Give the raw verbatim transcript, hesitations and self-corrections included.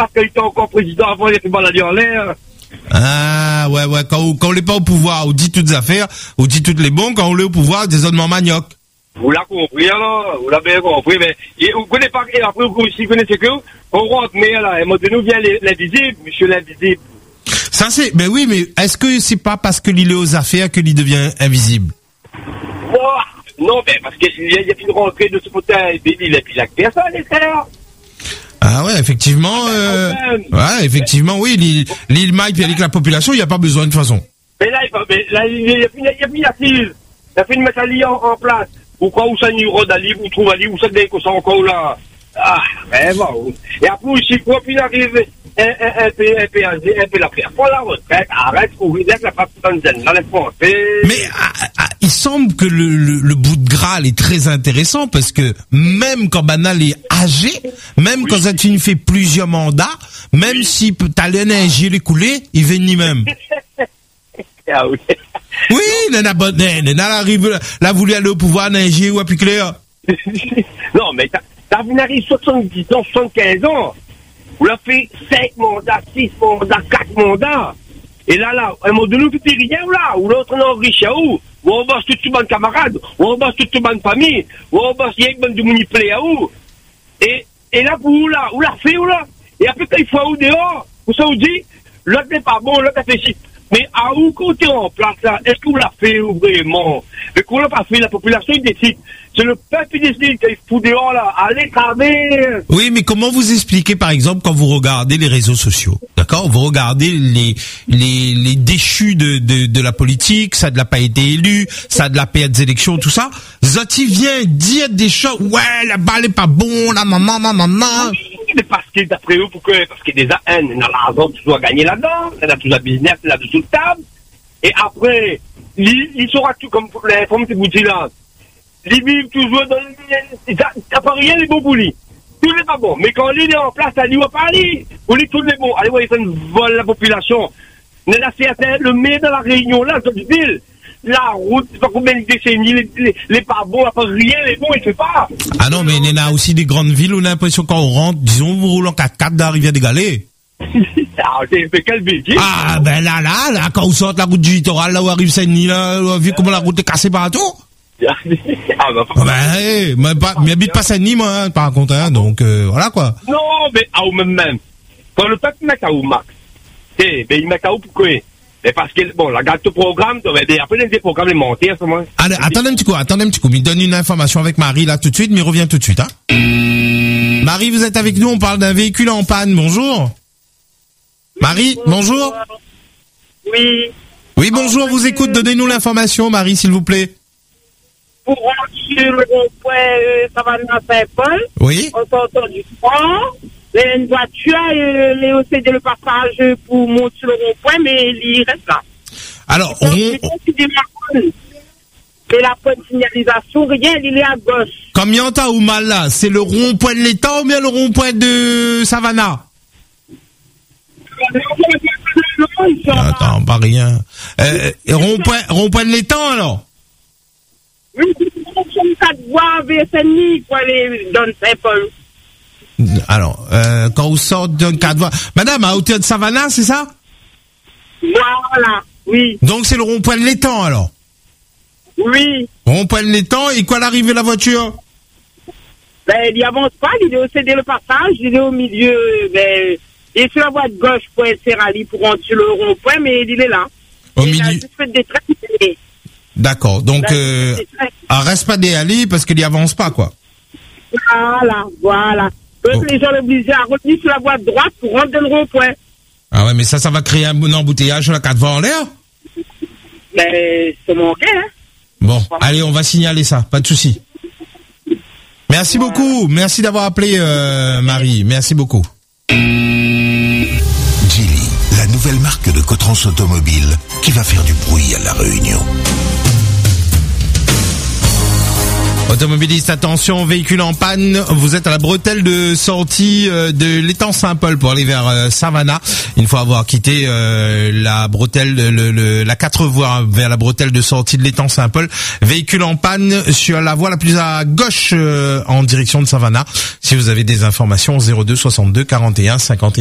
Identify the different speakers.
Speaker 1: parce qu'il était encore président avant, il était baladé en l'air.
Speaker 2: Ah, ouais, ouais, quand, on- quand on n'est pas au pouvoir, on dit toutes les affaires, on dit toutes les bons, quand on est au pouvoir, des zonements manioc.
Speaker 1: Vous l'avez compris, alors, vous l'avez bien compris, mais, et vous connaissez pas, et après, vous aussi connaissez que, on rentre, mais là, et moi, de nous vient l'invisible, monsieur l'invisible.
Speaker 2: Ça c'est, ben oui, mais est-ce que c'est pas parce que l'île est aux affaires que l'île devient invisible?
Speaker 1: Oh, non, mais parce qu'il y a, il y a plus de rentrée de ce fauteuil, il a plus la personne, les frères.
Speaker 2: Ah ouais, effectivement, euh, ouais, effectivement, oui, l'île, l'île Mike, puis avec la population, il n'y a pas besoin de toute façon.
Speaker 1: Mais là, il mais là, il y a plus, il y a plus la file. Il a fait une mettre à lit en, en place. Ou quoi, où ça n'y aura d'ali, vous trouvez ali, où ça n'est que ça encore là. Ah, mais bon. Et après, aussi, quoi, puis il arrive, un, un, un peu, un peu, un peu la prière. Pour la retraite, arrête, faut vous dire que la femme tonne, là, laisse penser.
Speaker 2: Mais ah, ah, il semble que le, le, le bout de Graal est très intéressant parce que même quand Banal est âgé, même oui. quand Zatine fait plusieurs mandats, même oui. si t'as l'énergie les couler, il vient ni même.
Speaker 1: Ah oui.
Speaker 2: Oui, Nana bonne, Nana arrive, là, voulu aller au pouvoir, Nanger ou à Picléa.
Speaker 1: Non, mais t'as, t'as venu arriver soixante-dix ans, soixante-quinze ans. Vous l'avez fait cinq mandats, six mandats, quatre mandats. Et là, là, un mot de nous, plus rien, là, ou l'autre, non, riche, à où? Ou on bosse tout le monde camarade, ou on bosse tout le monde famille, ou on bosse rien que du mouniplé, à où? Et, et là, pour où, là, où l'a fait, où, là? Et après, quand il faut où dehors, vous ça vous dit, l'autre n'est pas bon, l'autre a fait ci. Mais à où côté en place là, est-ce que vous l'a fait vraiment? Mais qu'on l'a pas fait, la population il décide. C'est le peuple qui décide qu'il faut dehors là, allez travailler.
Speaker 2: Oui, mais comment vous expliquez par exemple quand vous regardez les réseaux sociaux, d'accord? Vous regardez les les les déchus de de de la politique, ça ne l'a pas été élu, ça de la perte des élections, tout ça. Zoti vient dire des choses, ouais, la balle est pas bon, la maman, maman, maman.
Speaker 1: Mais parce que d'après eux, pourquoi? Parce qu'il y a des haines, il y a l'argent, tu dois gagner là-dedans, il y a tout le business, il y a tout le table. Et après, il, il sera tout comme les femmes qui vous disent là. Ils vivent toujours dans le, ça, ça pas rien les bons pour lui. Tout n'est pas bon. Mais quand il est en place, il va pas aller. Pour lui, tout est bon. Allez, voyez, ça nous vole la population. Mais là, c'est le maire de la Réunion, là, dans cette ville. La route, c'est pas combien de décennies, les, les, les pas bons, pas rien, les bons, il fait pas.
Speaker 2: Ah non, mais il y a aussi des grandes villes où on a l'impression quand on rentre, disons, vous roulez en quatre quatre dans la rivière des Galets.
Speaker 1: Ah, c'est quelle ville?
Speaker 2: Ah, ben là, là, là, quand on sort la route du littoral, là où arrive Saint-Denis, là, on a vu comment la route est cassée partout.
Speaker 1: Ah, bah,
Speaker 2: ah, ben, hey, mais pas, mais habite pas Saint-Denis, moi, hein, par contre, hein, donc, euh, voilà, quoi.
Speaker 1: Non, mais, ah, ou même, même. Quand le peuple met à où, Max? Eh, ben, il met à où pourquoi? Mais parce que, bon, la garde de programme, ben, après, des programmes, les monter, à ce moment.
Speaker 2: Allez, attendez un petit coup, attendez un petit coup. Il donne une information avec Marie, là, tout de suite, mais il revient tout de suite, hein. Marie, vous êtes avec nous, on parle d'un véhicule en panne, bonjour. Marie, bonjour.
Speaker 3: Oui.
Speaker 2: Oui, bonjour, vous écoute, donnez-nous l'information, Marie, s'il vous plaît.
Speaker 3: Pour rentrer sur le rond-point euh, Savannah Saint-Paul,
Speaker 2: oui.
Speaker 3: on sortant du port, une voiture, euh, les ont cédé le passage pour monter sur le rond-point, mais il reste là.
Speaker 2: Alors,
Speaker 3: on... Et la bonne signalisation, rien, il est à gauche.
Speaker 2: Combien t'as ou mal là? C'est le rond-point de l'État ou bien le rond-point de Savannah? Attends, pas rien. Euh, rond-point, rond-point de l'État alors?
Speaker 3: Oui, c'est quatre voies vers Saint-Denis pour aller dans Saint-Paul.
Speaker 2: Alors, euh, quand vous sortez d'un quatre voies, madame, à hauteur de Savannah, c'est ça?
Speaker 3: Voilà, oui.
Speaker 2: Donc c'est le rond-point de l'étang alors?
Speaker 3: Oui.
Speaker 2: Rond-point de l'étang, et quoi l'arrivée de la voiture?
Speaker 3: Ben, il n'y avance pas, il est cédé le passage, il est au milieu, ben, il est sur la voie de gauche pour être rallye pour rentrer sur le rond-point, mais il est là.
Speaker 2: Au
Speaker 3: il
Speaker 2: milieu.
Speaker 3: a juste fait des traits.
Speaker 2: D'accord, donc, ben, euh, ah, reste pas des alliés parce qu'il n'y avance pas, quoi.
Speaker 3: Voilà, voilà. Donc, oh. Les gens sont obligés à retenir sur la voie de droite pour rentrer dans le rond-point.
Speaker 2: Ah ouais, mais ça, ça va créer un bon embouteillage sur la quatre voies en l'air?
Speaker 3: Ben, c'est mon cas, hein.
Speaker 2: Bon, voilà. Allez, on va signaler ça, pas de souci. Merci voilà. beaucoup, merci d'avoir appelé, euh, Marie, merci beaucoup.
Speaker 4: Geely, la nouvelle marque de Cotrans Automobile qui va faire du bruit à La Réunion.
Speaker 2: Automobiliste, attention, véhicule en panne, vous êtes à la bretelle de sortie euh, de l'étang Saint-Paul pour aller vers euh, Savannah. Il faut avoir quitté euh, la bretelle, le, le, la quatre voies vers la bretelle de sortie de l'étang Saint-Paul. Véhicule en panne sur la voie la plus à gauche euh, en direction de Savannah. Si vous avez des informations, zéro deux soixante-deux quarante et un cinquante et un.